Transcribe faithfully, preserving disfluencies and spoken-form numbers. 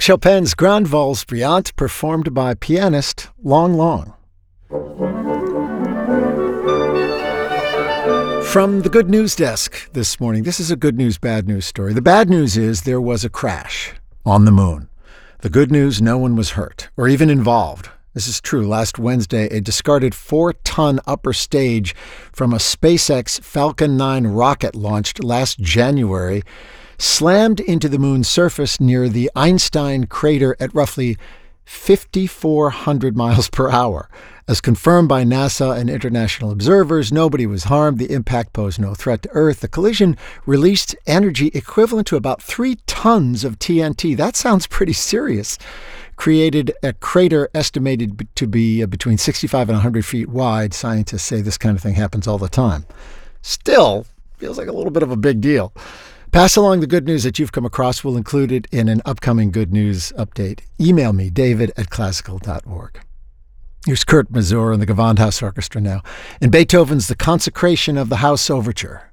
Chopin's Grand Valse Brillante, performed by pianist Long Long. From the Good News Desk this morning, this is a good news, bad news story. The bad news is there was a crash on the moon. The good news, no one was hurt or even involved. This is true. Last Wednesday, a discarded four-ton upper stage from a SpaceX Falcon nine rocket launched last January slammed into the moon's surface near the Einstein crater at roughly five thousand four hundred miles per hour. As confirmed by NASA and international observers, nobody was harmed. The impact posed no threat to Earth. The collision released energy equivalent to about three tons of T N T. That sounds pretty serious. Created a crater estimated to be between sixty-five and one hundred feet wide. Scientists say this kind of thing happens all the time. Still, feels like a little bit of a big deal. Pass along the good news that you've come across. We'll include it in an upcoming good news update. Email me, david at classical dot org. Here's Kurt Masur and the Gewandhaus Orchestra now, in Beethoven's The Consecration of the House Overture.